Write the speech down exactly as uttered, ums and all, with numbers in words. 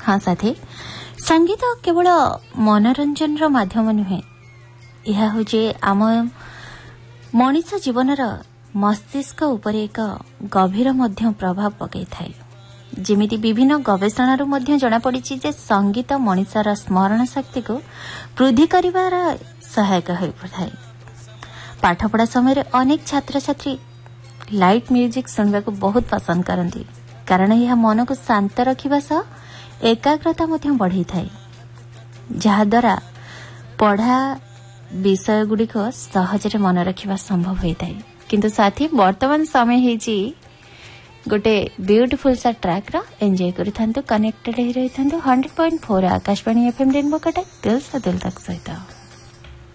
हाँ साथी, संगीत केवल मनोरंजन माध्यम नुहे, यह हूँ आम मनीष जीवनर मस्तिष्क उपर एक गभीर मध्य प्रभाव पकई थाए। जेमिति विभिन्न गवेषणार जना पड़ी जे संगीत मनीषर स्मरण शक्ति को वृद्धि करिवार सहायक हो पड़े। पाठपढ़ा समय अनेक छात्र छात्री लाइट म्यूजिक सुनने को बहुत पसंद करती, कारण यह मन को शांत रखा सह एकाग्रता बढ़ी थाए, जहाद्वारा पढ़ा विषय गुड़िक सहजरे मन रखा संभव होता है। किंतु साथी वर्तमान समय है गोटे ब्यूटीफुल सा ट्रैक रा एंजॉय करिथांतु, कनेक्टेड ही रहिथांतु hundred point four Akashvani FM rainbow Cuttack दिल से दिल तक सहित।